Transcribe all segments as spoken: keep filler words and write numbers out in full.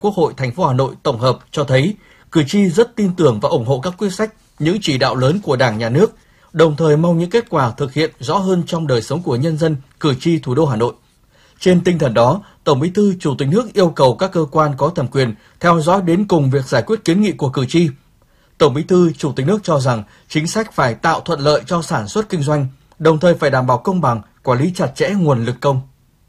Quốc hội thành phố Hà Nội tổng hợp cho thấy cử tri rất tin tưởng và ủng hộ các quyết sách, những chỉ đạo lớn của Đảng, Nhà nước, đồng thời mong những kết quả thực hiện rõ hơn trong đời sống của nhân dân, cử tri thủ đô Hà Nội. Trên tinh thần đó, Tổng Bí thư Chủ tịch nước yêu cầu các cơ quan có thẩm quyền theo dõi đến cùng việc giải quyết kiến nghị của cử tri. Tổng Bí thư Chủ tịch nước cho rằng chính sách phải tạo thuận lợi cho sản xuất kinh doanh, đồng thời phải đảm bảo công bằng, quản lý chặt chẽ nguồn lực công.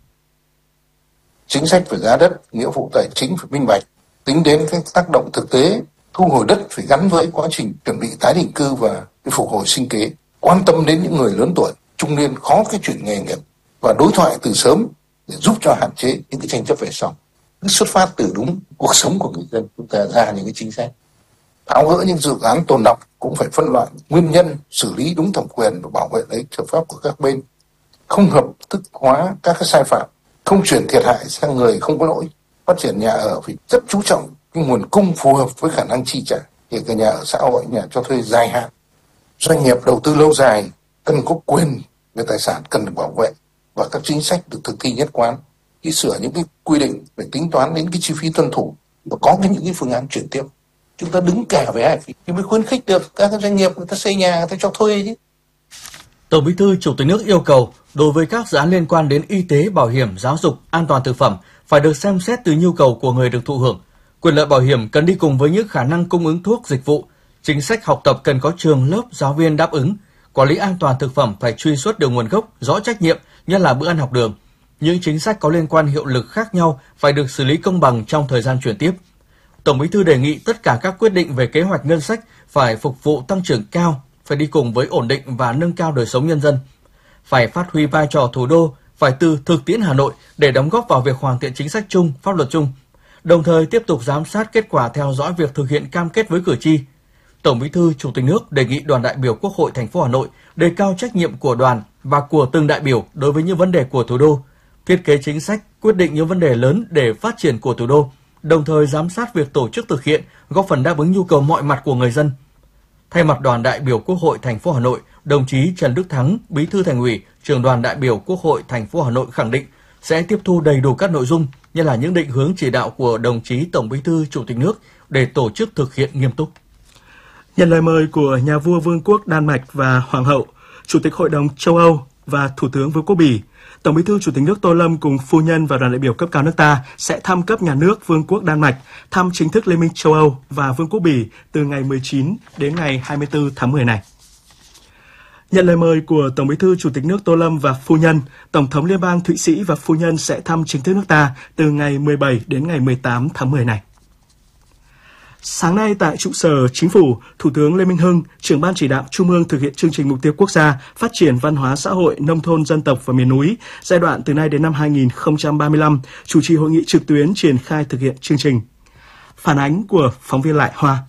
Chính sách về giá đất, nghĩa vụ tài chính phải minh bạch, tính đến các tác động thực tế, thu hồi đất phải gắn với quá trình chuẩn bị tái định cư và cái phục hồi sinh kế, quan tâm đến những người lớn tuổi, trung niên khó cái chuyển nghề nghiệp và đối thoại từ sớm để giúp cho hạn chế những cái tranh chấp về sau. Xuất phát từ đúng cuộc sống của người dân, chúng ta ra những cái chính sách. Tháo gỡ những dự án tồn đọng cũng phải phân loại nguyên nhân, xử lý đúng thẩm quyền và bảo vệ lợi ích hợp pháp của các bên. Không hợp thức hóa các cái sai phạm, không chuyển thiệt hại sang người không có lỗi. Phát triển nhà ở phải rất chú trọng cái nguồn cung phù hợp với khả năng chi trả, kể cả nhà ở xã hội, nhà cho thuê dài hạn. Doanh nghiệp đầu tư lâu dài cần có quyền về tài sản cần được bảo vệ và các chính sách được thực thi nhất quán. Khi sửa những cái quy định phải tính toán đến cái chi phí tuân thủ và có cái những cái phương án chuyển tiếp. Chúng ta đứng cả với ai thì mới khuyến khích được các doanh nghiệp người ta xây nhà, người ta cho thuê chứ. Tổng Bí thư Chủ tịch nước yêu cầu đối với các dự án liên quan đến y tế, bảo hiểm, giáo dục, an toàn thực phẩm phải được xem xét từ nhu cầu của người được thụ hưởng. Quyền lợi bảo hiểm cần đi cùng với những khả năng cung ứng thuốc, dịch vụ. Chính sách học tập cần có trường, lớp, giáo viên đáp ứng. Quản lý an toàn thực phẩm phải truy xuất được nguồn gốc, rõ trách nhiệm, nhất là bữa ăn học đường. Những chính sách có liên quan hiệu lực khác nhau phải được xử lý công bằng trong thời gian chuyển tiếp. Tổng Bí thư đề nghị tất cả các quyết định về kế hoạch ngân sách phải phục vụ tăng trưởng cao, phải đi cùng với ổn định và nâng cao đời sống nhân dân. Phải phát huy vai trò thủ đô, phải từ thực tiễn Hà Nội để đóng góp vào việc hoàn thiện chính sách chung, pháp luật chung. Đồng thời tiếp tục giám sát kết quả theo dõi việc thực hiện cam kết với cử tri. Tổng Bí thư Chủ tịch nước đề nghị đoàn đại biểu Quốc hội thành phố Hà Nội đề cao trách nhiệm của đoàn và của từng đại biểu đối với những vấn đề của thủ đô, thiết kế chính sách, quyết định những vấn đề lớn để phát triển của thủ đô, đồng thời giám sát việc tổ chức thực hiện, góp phần đáp ứng nhu cầu mọi mặt của người dân. Thay mặt đoàn đại biểu Quốc hội thành phố Hà Nội, đồng chí Trần Đức Thắng, Bí thư Thành ủy, Trưởng đoàn đại biểu Quốc hội thành phố Hà Nội khẳng định sẽ tiếp thu đầy đủ các nội dung như là những định hướng chỉ đạo của đồng chí Tổng Bí thư Chủ tịch nước để tổ chức thực hiện nghiêm túc. Nhận lời mời của nhà vua Vương quốc Đan Mạch và Hoàng hậu, Chủ tịch Hội đồng châu Âu và Thủ tướng Vương quốc Bỉ, Tổng Bí thư Chủ tịch nước Tô Lâm cùng phu nhân và đoàn đại biểu cấp cao nước ta sẽ thăm cấp nhà nước Vương quốc Đan Mạch, thăm chính thức Liên minh châu Âu và Vương quốc Bỉ từ ngày mười chín đến ngày hai mươi tư tháng mười này. Nhận lời mời của Tổng Bí thư Chủ tịch nước Tô Lâm và phu nhân, Tổng thống Liên bang Thụy Sĩ và phu nhân sẽ thăm chính thức nước ta từ ngày mười bảy đến ngày mười tám tháng mười này. Sáng nay tại trụ sở Chính phủ, Thủ tướng Lê Minh Hưng, trưởng ban chỉ đạo Trung ương thực hiện chương trình mục tiêu quốc gia phát triển văn hóa xã hội, nông thôn, dân tộc và miền núi giai đoạn từ nay đến năm hai nghìn không trăm ba mươi lăm, chủ trì hội nghị trực tuyến triển khai thực hiện chương trình. Phản ánh của phóng viên Lại Hoa.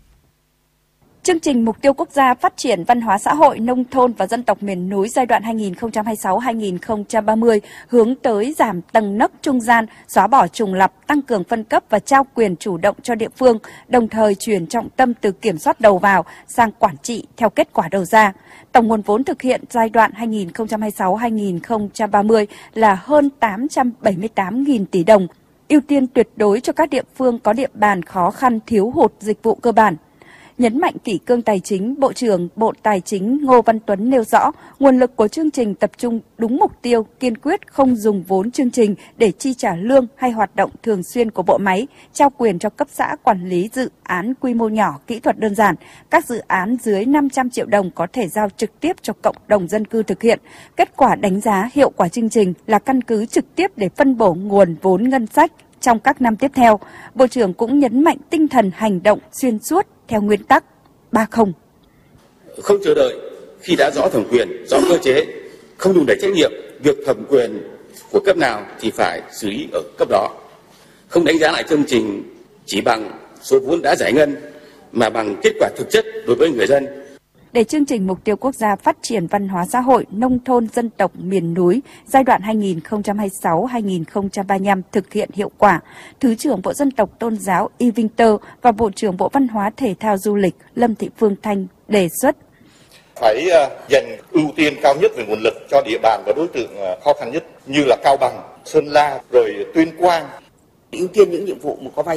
Chương trình Mục tiêu Quốc gia Phát triển Văn hóa Xã hội, Nông thôn và Dân tộc miền núi giai đoạn hai nghìn không trăm hai mươi sáu đến hai nghìn không trăm ba mươi hướng tới giảm tầng nấc trung gian, xóa bỏ trùng lặp, tăng cường phân cấp và trao quyền chủ động cho địa phương, đồng thời chuyển trọng tâm từ kiểm soát đầu vào sang quản trị theo kết quả đầu ra. Tổng nguồn vốn thực hiện giai đoạn hai nghìn không trăm hai mươi sáu đến hai nghìn không trăm ba mươi là hơn tám trăm bảy mươi tám nghìn tỷ đồng, ưu tiên tuyệt đối cho các địa phương có địa bàn khó khăn thiếu hụt dịch vụ cơ bản. Nhấn mạnh kỷ cương tài chính, Bộ trưởng Bộ Tài chính Ngô Văn Tuấn nêu rõ, nguồn lực của chương trình tập trung đúng mục tiêu, kiên quyết không dùng vốn chương trình để chi trả lương hay hoạt động thường xuyên của bộ máy, trao quyền cho cấp xã quản lý dự án quy mô nhỏ, kỹ thuật đơn giản. Các dự án dưới năm trăm triệu đồng có thể giao trực tiếp cho cộng đồng dân cư thực hiện. Kết quả đánh giá hiệu quả chương trình là căn cứ trực tiếp để phân bổ nguồn vốn ngân sách trong các năm tiếp theo. Bộ trưởng cũng nhấn mạnh tinh thần hành động xuyên suốt theo nguyên tắc ba không. Không chờ đợi khi đã rõ thẩm quyền, rõ cơ chế, không đùn đẩy trách nhiệm, việc thẩm quyền của cấp nào thì phải xử lý ở cấp đó. Không đánh giá lại chương trình chỉ bằng số vốn đã giải ngân mà bằng kết quả thực chất đối với người dân. Để chương trình Mục tiêu Quốc gia Phát triển Văn hóa Xã hội, Nông thôn, Dân tộc miền núi giai đoạn hai nghìn không trăm hai mươi sáu đến hai nghìn không trăm ba mươi lăm thực hiện hiệu quả, Thứ trưởng Bộ Dân tộc Tôn giáo Y Winter và Bộ trưởng Bộ Văn hóa Thể thao Du lịch Lâm Thị Phương Thanh đề xuất phải dành ưu tiên cao nhất về nguồn lực cho địa bàn và đối tượng khó khăn nhất như là Cao Bằng, Sơn La, rồi Tuyên Quang. Ưu tiên những nhiệm vụ mà có vai